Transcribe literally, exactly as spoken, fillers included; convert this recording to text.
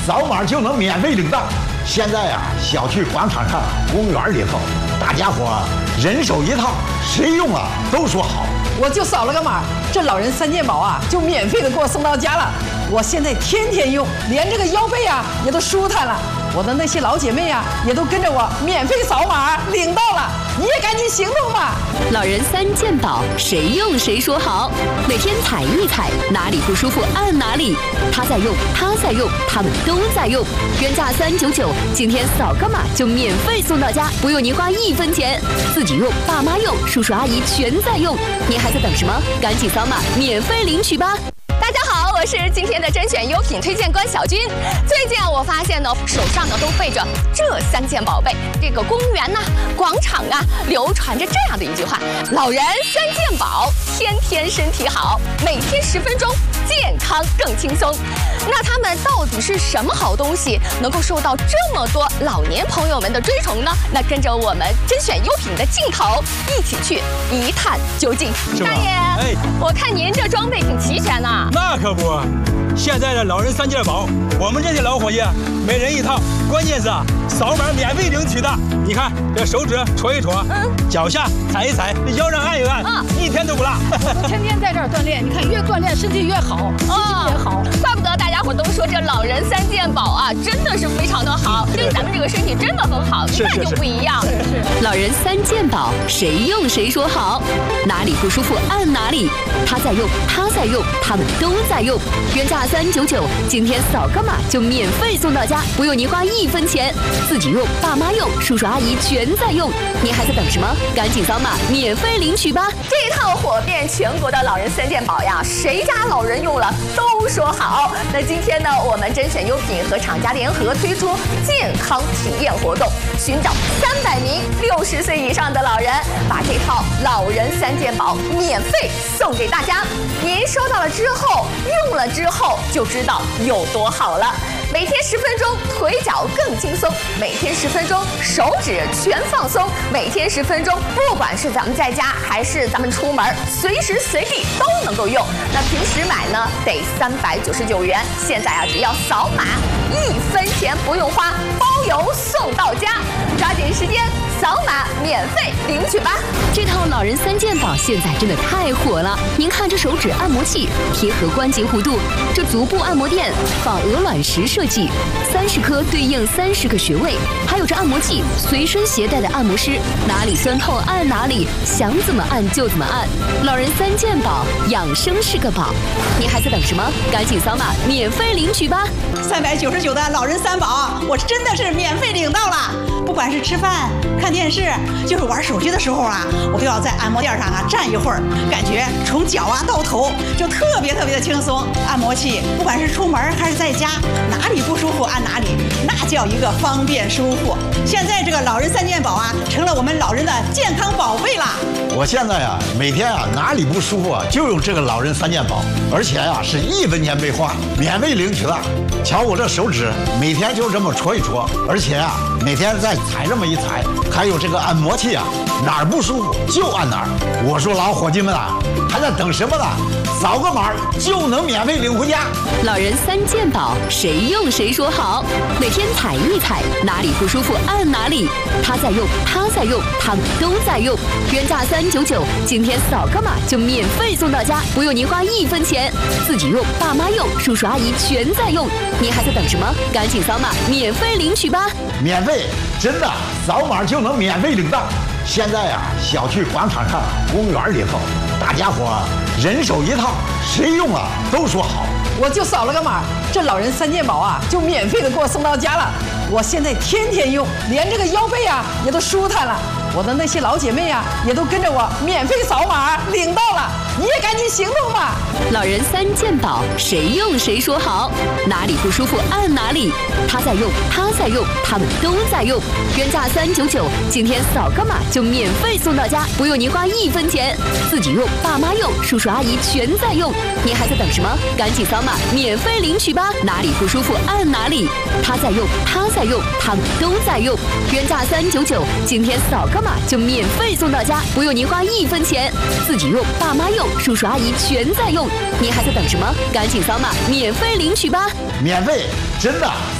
扫码就能免费领到。现在啊，小区广场上、公园里头，大家伙人手一套，谁用了都说好。 我就扫了个码，这老人三件宝啊，就免费的给我送到家了。我现在天天用，连这个腰背啊也都舒坦了。我的那些老姐妹啊，也都跟着我免费扫码领到了。你也赶紧行动吧！ 老人三件宝，谁用谁说好。每天踩一踩，哪里不舒服按哪里。他在用，他在用，他们都在用。原价三九九，今天扫个码就免费送到家，不用您花一分钱。自己用，爸妈用，叔叔阿姨全在用。您还在等什么？赶紧扫码免费领取吧！ 大家好，我是今天的甄选优品推荐官小军。最近啊，我发现呢，手上呢都背着这三件宝贝。这个公园呐、广场啊，流传着这样的一句话：老人三件宝，天天身体好，每天十分钟，健康更轻松。那他们到底是什么好东西，能够受到这么多老年朋友们的追崇呢？那跟着我们甄选优品的镜头，一起去一探究竟。大爷，哎，我看您这装备挺齐全呐。 那可不，现在的老人三件宝，我们这些老伙计每人一套，关键是啊，扫码免费领取的。你看这手指戳一戳，嗯，脚下踩一踩，腰上按一按，啊，一天都不落。 我天天在这儿锻炼，你看越锻炼身体越好，心情也好。 怪不得大家伙都说这老人三件宝啊，真的是非常的好，对咱们这个身体真的很好，一看就不一样。 是是。 老人三件宝，谁用谁说好，哪里不舒服按哪里。他在用，他在用，他们都在用。原价三九九，今天扫个码就免费送到家，不用您花一分钱。自己用，爸妈用，叔叔阿姨全在用。您还在等什么？赶紧扫码免费领取吧！ 这一套火遍全国的老人三件宝呀，谁家老人用了都说好。那今天呢，我们甄选优品和厂家联合推出健康体验活动，寻找三百名六十岁以上的老人，把这套老人三件宝免费送给大家。您收到了之后，用了之后就知道有多好了。每天十分钟，腿脚更轻松；每天十分钟，手指全放松；每天十分钟，不管是咱们在家还是咱们出门，随时随地都能够用。那平时买呢，得三百九十九元，现在啊，只要扫码，一分钱不用花，包邮送到家。抓紧时间，扫码免费领取吧！ 这套老人三件宝现在真的太火了。您看这手指按摩器贴合关节弧度，这足部按摩垫仿鹅卵石设计，三十颗对应三十个穴位，还有这按摩器随身携带的按摩师，哪里酸痛按哪里，想怎么按就怎么按。老人三件宝，养生是个宝。您还在等什么？赶紧扫码免费领取吧！ 三百九十九的老人三宝，我真的是免费领到了。不管是吃饭、看电视，就是玩手机的时候啊，我都要在按摩垫上啊站一会儿，感觉从脚啊到头就特别特别的轻松。按摩器不管是出门还是在家，哪里不舒服按哪里，那叫一个方便舒服。现在这个老人三件宝啊，成了我们老人的健康宝贝啦。 我现在啊，每天啊哪里不舒服啊，就用这个老人三件宝，而且啊是一分钱没花，免费领取了。瞧我这手指，每天就这么戳一戳，而且啊每天再踩这么一踩，还有这个按摩器啊，哪儿不舒服就按哪儿。我说老伙计们啊，还在等什么呢？扫个码就能免费领回家。 老人三件宝，谁用谁说好。每天踩一踩，哪里不舒服按哪里。他在用，他在用，他们都在用。原价三九九，今天扫个码就免费送到家，不用您花一分钱。自己用，爸妈用，叔叔阿姨全在用。您还在等什么？赶紧扫码免费领取吧！ 免费，真的，扫码就能免费领到。现在啊，小区广场上、公园里头，大家伙人手一套，谁用了都说好。 我就扫了个码，这老人三件宝啊，就免费的给我送到家了。我现在天天用，连这个腰背啊也都舒坦了。我的那些老姐妹啊，也都跟着我免费扫码领到了。你也赶紧行动吧！ 老人三件宝，谁用谁说好，哪里不舒服按哪里。他在用，他在用，他们都在用。原价三九九，今天扫个码就免费送到家，不用您花一分钱。自己用，爸妈用，叔叔阿姨全在用。您还在等什么？赶紧扫码免费领取吧！哪里不舒服按哪里。他在用，他在用，他们都在用。原价三九九，今天扫个码就免费送到家，不用您花一分钱。自己用，爸妈用，叔叔阿姨全在用。您还在等什么？赶紧扫码免费领取吧！ 免费，真的。